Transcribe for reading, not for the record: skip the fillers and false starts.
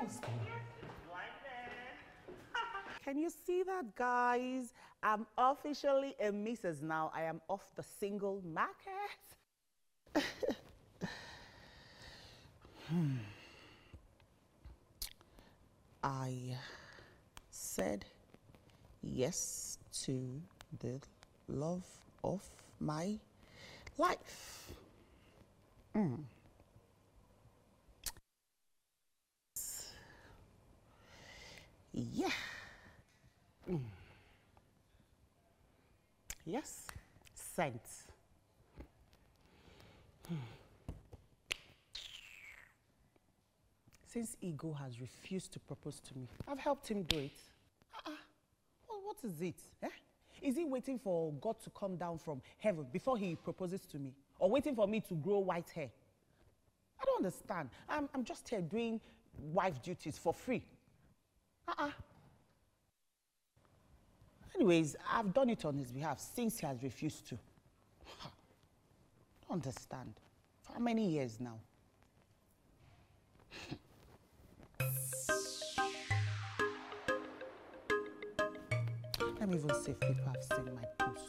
What's going on? Can you see that, guys? I'm officially a Mrs. now. I am off the single market. I said yes to the love of my life. Yeah. Yes. Sent. Since Ego has refused to propose to me, I've helped him do it. What is it? Eh? Is he waiting for God to come down from heaven before he proposes to me? Or waiting for me to grow white hair? I don't understand. I'm just here doing wife duties for free. Anyways, I've done it on his behalf since he has refused to. Don't understand. For how many years now? Let me even see if people have seen my post.